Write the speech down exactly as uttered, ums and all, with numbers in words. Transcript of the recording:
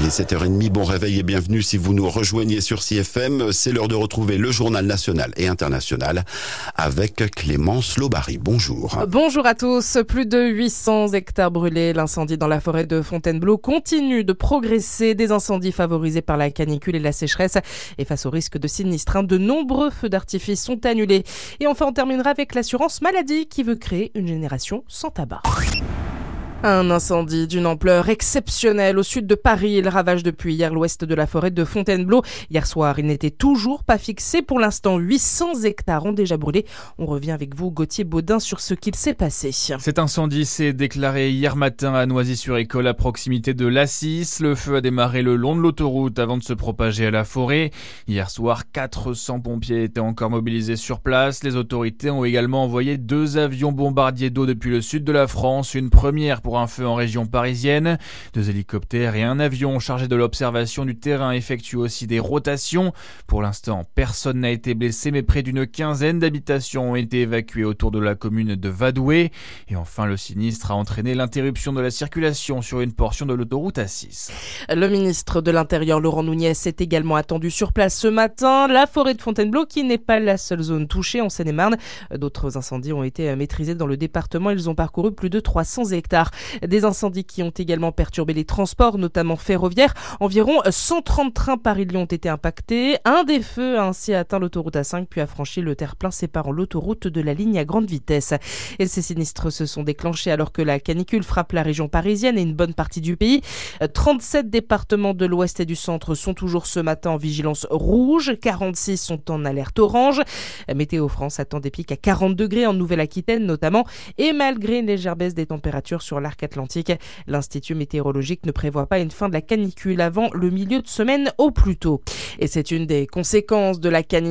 est sept heures trente, bon réveil et bienvenue si vous nous rejoignez sur C F M. C'est l'heure de retrouver le journal national et international avec Clémence Lobary. Bonjour. Bonjour à tous. Plus de huit cents hectares brûlés. L'incendie dans la forêt de Fontainebleau continue de progresser. Des incendies favorisés par la canicule et la sécheresse. Et face au risque de sinistre, de nombreux feux d'artifice sont annulés. Et enfin, on terminera avec l'assurance maladie qui veut créer une génération sans tabac. Un incendie d'une ampleur exceptionnelle au sud de Paris. Il ravage depuis hier l'ouest de la forêt de Fontainebleau. Hier soir, il n'était toujours pas fixé. Pour l'instant, huit cents hectares ont déjà brûlé. On revient avec vous, Gauthier Baudin, sur ce qu'il s'est passé. Cet incendie s'est déclaré hier matin à Noisy-sur-École, à proximité de l'A six. Le feu a démarré le long de l'autoroute avant de se propager à la forêt. Hier soir, quatre cents pompiers étaient encore mobilisés sur place. Les autorités ont également envoyé deux avions bombardiers d'eau depuis le sud de la France. Une première pour pour un feu en région parisienne. Deux hélicoptères et un avion chargé de l'observation du terrain effectuent aussi des rotations. Pour l'instant, personne n'a été blessé, mais près d'une quinzaine d'habitations ont été évacuées autour de la commune de Vadoué. Et enfin, le sinistre a entraîné l'interruption de la circulation sur une portion de l'autoroute A six. Le ministre de l'Intérieur, Laurent Nunez, est également attendu sur place ce matin. La forêt de Fontainebleau, qui n'est pas la seule zone touchée en Seine-et-Marne. D'autres incendies ont été maîtrisés dans le département. Ils ont parcouru plus de trois cents hectares. Des incendies qui ont également perturbé les transports, notamment ferroviaires. Environ cent trente trains Paris-Lyon ont été impactés. Un des feux a ainsi atteint l'autoroute A cinq, puis a franchi le terre-plein séparant l'autoroute de la ligne à grande vitesse. Et ces sinistres se sont déclenchés alors que la canicule frappe la région parisienne et une bonne partie du pays. trente-sept départements de l'ouest et du centre sont toujours ce matin en vigilance rouge. quarante-six sont en alerte orange. Météo France attend des pics à quarante degrés en Nouvelle-Aquitaine notamment. Et malgré une légère baisse des températures sur l'arc atlantique, l'Institut météorologique ne prévoit pas une fin de la canicule avant le milieu de semaine au plus tôt. Et c'est une des conséquences de la canicule.